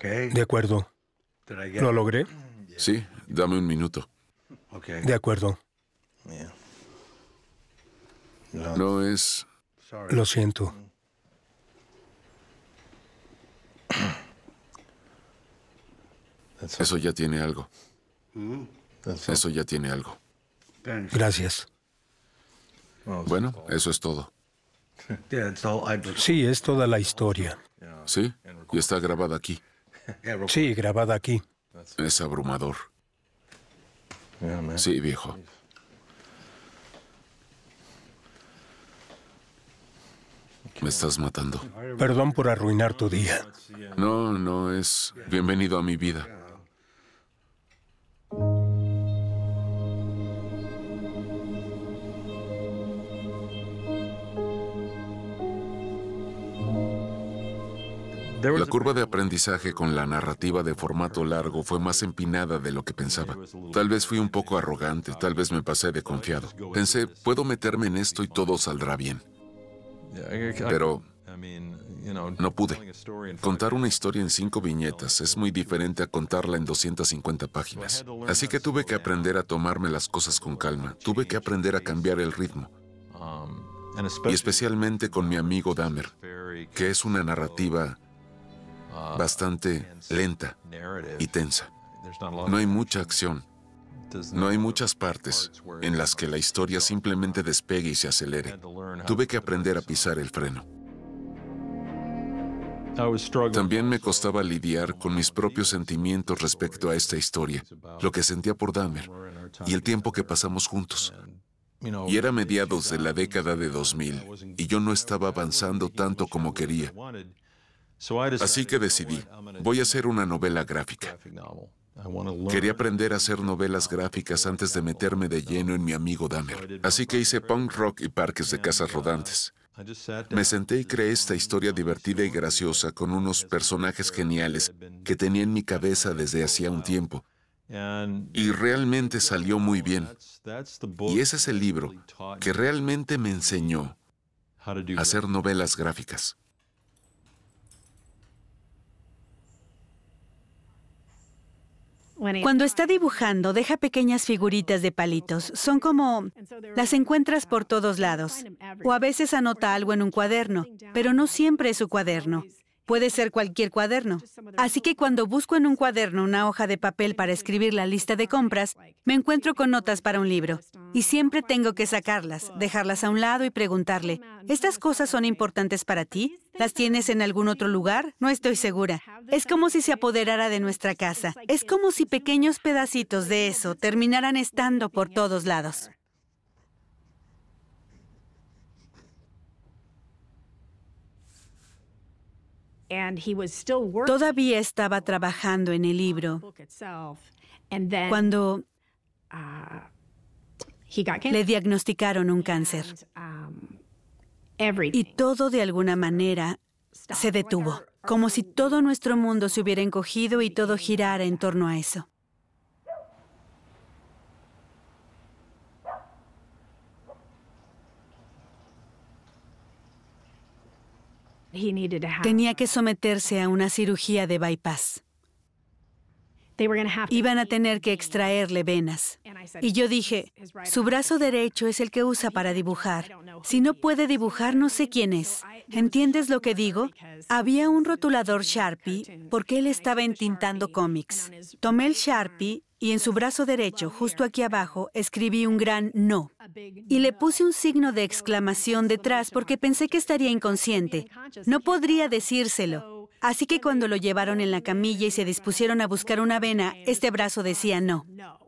De acuerdo. ¿Lo logré? Sí, dame un minuto. De acuerdo. No es... Lo siento. Eso ya tiene algo. Eso ya tiene algo. Gracias. Bueno, eso es todo. Sí, es toda la historia. ¿Sí? Y está grabada aquí. Sí, grabada aquí. Es abrumador. Sí, viejo. Me estás matando. Perdón por arruinar tu día. No es... Bienvenido a mi vida. La curva de aprendizaje con la narrativa de formato largo fue más empinada de lo que pensaba. Tal vez fui un poco arrogante, tal vez me pasé de confiado. Pensé, puedo meterme en esto y todo saldrá bien. Pero no pude. Contar una historia en 5 viñetas es muy diferente a contarla en 250 páginas. Así que tuve que aprender a tomarme las cosas con calma. Tuve que aprender a cambiar el ritmo. Y especialmente con mi amigo Dahmer, que es una narrativa bastante lenta y tensa. No hay mucha acción. No hay muchas partes en las que la historia simplemente despegue y se acelere. Tuve que aprender a pisar el freno. También me costaba lidiar con mis propios sentimientos respecto a esta historia, lo que sentía por Dahmer y el tiempo que pasamos juntos. Y era mediados de la década de 2000 y yo no estaba avanzando tanto como quería. Así que decidí, voy a hacer una novela gráfica. Quería aprender a hacer novelas gráficas antes de meterme de lleno en mi amigo Dahmer. Así que hice punk rock y parques de casas rodantes. Me senté y creé esta historia divertida y graciosa con unos personajes geniales que tenía en mi cabeza desde hacía un tiempo. Y realmente salió muy bien. Y ese es el libro que realmente me enseñó a hacer novelas gráficas. Cuando está dibujando, deja pequeñas figuritas de palitos. Son como... las encuentras por todos lados. O a veces anota algo en un cuaderno, pero no siempre es su cuaderno. Puede ser cualquier cuaderno. Así que cuando busco en un cuaderno una hoja de papel para escribir la lista de compras, me encuentro con notas para un libro. Y siempre tengo que sacarlas, dejarlas a un lado y preguntarle, ¿estas cosas son importantes para ti? ¿Las tienes en algún otro lugar? No estoy segura. Es como si se apoderara de nuestra casa. Es como si pequeños pedacitos de eso terminaran estando por todos lados. Todavía estaba trabajando en el libro cuando le diagnosticaron un cáncer. Y todo de alguna manera se detuvo, como si todo nuestro mundo se hubiera encogido y todo girara en torno a eso. Tenía que someterse a una cirugía de bypass. Iban a tener que extraerle venas. Y yo dije, su brazo derecho es el que usa para dibujar. Si no puede dibujar, no sé quién es. ¿Entiendes lo que digo? Había un rotulador Sharpie porque él estaba entintando cómics. Tomé el Sharpie y en su brazo derecho, justo aquí abajo, escribí un gran no. Y le puse un signo de exclamación detrás porque pensé que estaría inconsciente. No podría decírselo. Así que cuando lo llevaron en la camilla y se dispusieron a buscar una vena, este brazo decía no.